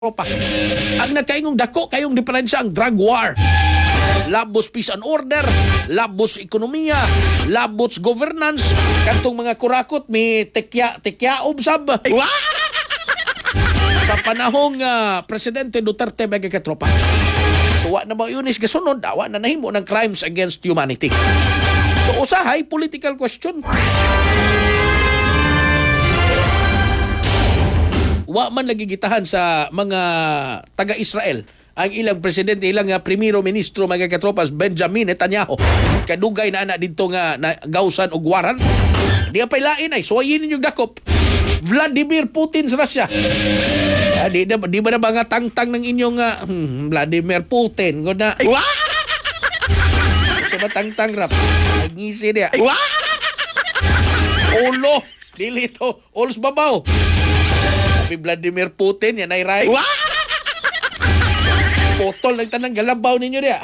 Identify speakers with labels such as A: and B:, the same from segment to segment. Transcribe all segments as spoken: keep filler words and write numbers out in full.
A: tropa. Ang nagkaingong dako kayong diferensya ang drug war. Labos peace and order, labos ekonomiya, labos governance. Kantong mga kurakot may tekya tekyaob sab. Sa panahong uh, Presidente Duterte mga katropa. So wa na mo yunis gasunod, wa na nahimo ng crimes against humanity. So usahay political question. Wa man lagi gitahan sa mga taga-Israel ang ilang presidente, ilang uh, primero ministro mga katropas Benjamin Netanyahu. Kadugay na anak dito nga na gawsan og waran. Di apay lain ay suwayin ninyong dakop. Vladimir Putin sa Russia. Ah, di, di, di ba na mga tangtang ng inyong uh, hmm, Vladimir Putin ko na sa matangtang rap ay ngisi niya ulo dilito ols babaw sabi Vladimir Putin yan ay ray potol lang tanang galabaw ninyo niya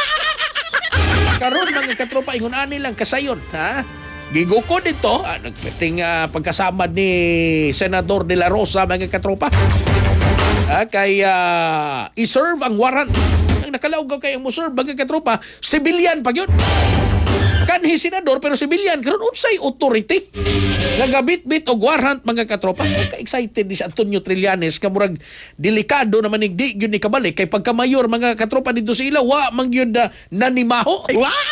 A: karon mga katropa ingon ani lang kasayon ha. Giguko dito, ah, nagpiting uh, pagkasama ni Senador De La Rosa mga katropa. Ah, kay uh, i-serve ang warrant. Ang nakalawgaw kay ang mo-serve mga katropa, civilian pa yun. Kanhi senador pero civilian karon unsay authority. Nagabit-bit og warrant mga katropa. Ka-excited ni si Antonio Trillanes kamurag delikado naman ning di gyud ni kabalik kay pagka-mayor mga katropa dito sa ila wa man gyud uh, nanimaho.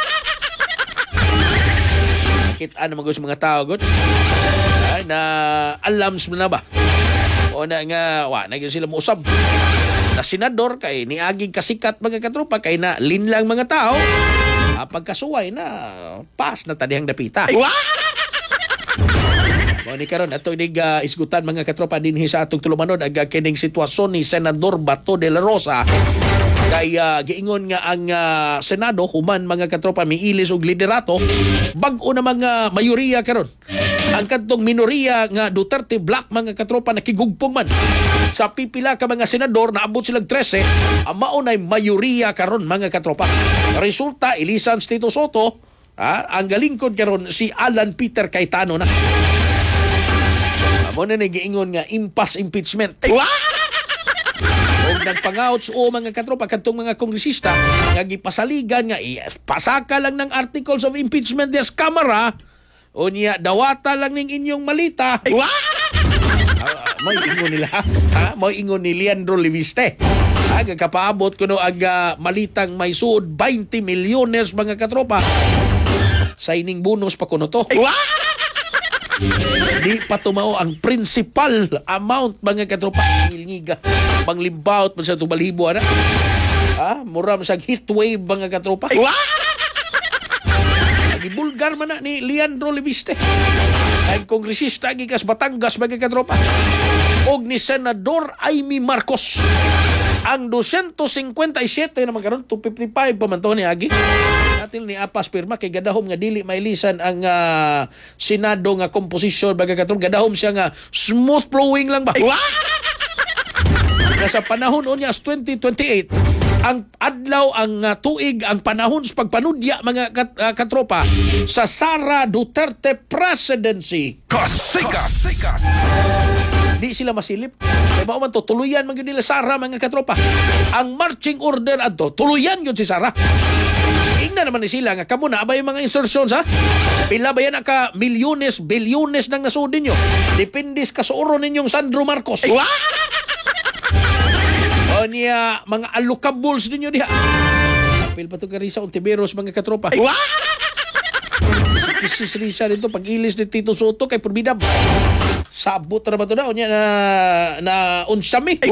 A: Kita naman gusto mga tao good ay, na alams mo na ba o na nga wa na sila muusab na senador kay niaging kasikat mga katropa kay na linlang mga tao ah, pagkasuway na pas na tadihang dapita mo ni karon ato inig uh, isgutan mga katropa dinhi sa atong tulumanon ang uh, kining sitwasyon ni Senador Bato de la Rosa kay uh, giingon nga ang uh, Senado human mga katropa miilis og liderato bag-o na mga mayoriya karon ang kadtong minoriya nga Duterte Black mga katropa nakigugpong man sa pipila ka mga senador naabot silang trese ang maunay mayoriya karon mga katropa resulta ilisan Tito Soto ah, ang galingkod karon si Alan Peter Cayetano na amo na nagiingon nga impasse impeachment og nagpangawt o mga katropa kadtong mga kongresista nga gipasaligan nga pasaka lang ng articles of impeachment des Kamara o niya dawata lang ning inyong malita uh, may ingon nila ha may ingon ni Leandro Leviste ha kapaabot kuno ang uh, malitang may suod twenty milyones mga katropa signing bonus pa kuno to di pa tumao ang principal amount mga katropa ilngiga panglimbawt man sa tubalibo ana ha muram sa heat wave mga katropa gibulgar man na ni Leandro Leviste ang kongresista gikas Batangas mga katropa og ni Senador Amy Marcos ang two fifty-seven na magkaroon two fifty-five pa man to ni agi natin ni apas pirma kay gadahom nga dili mailisan ang uh, Senado nga komposisyon baga katong gadahom siya nga smooth flowing lang ba sa panahon unya twenty twenty-eight ang adlaw ang uh, tuig ang panahon sa pagpanudya mga kat, uh, katropa sa Sara Duterte presidency
B: Kasikas!
A: di sila masilip kay mao man to tuluyan man gyud nila Sara mga katropa ang marching order adto tuluyan gyud si Sara ingna naman ni sila nga kamo na abay mga insertions ha pila ba yan ka milyones bilyones nang nasudin nyo depende sa kasuoro ninyong Sandro Marcos o niya mga alukables ninyo diha apil pa to ka Risa Ontiveros mga katropa si si Risa dito pag-ilis ni Tito Soto kay Purbidab sabot na ba ito na o niya na na unsyami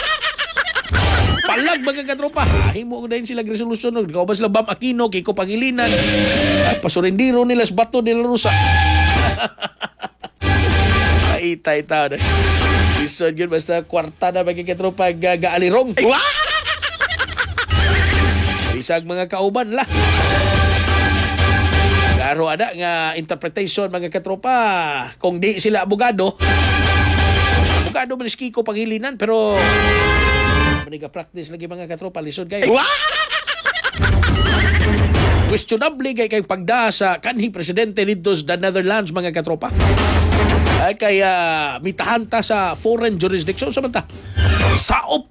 A: palag mga katropa himo dahin sila resolution ikaw ba sila Bam Aquino Kiko Pangilinan pasurindiro nila sa Bato de la Rosa itay-taw na isod yun basta kwarta na mga katropa gaalirong isang mga kauban la klaro ada nga interpretation mga katropa kung di sila abogado abogado man si Kiko Pangilinan pero maniga-practice lagi mga katropa lisod kayo questionable kay kay pagda sa kanhi presidente dito sa Netherlands mga katropa kaya mitahanta sa foreign jurisdiction samanta. Saop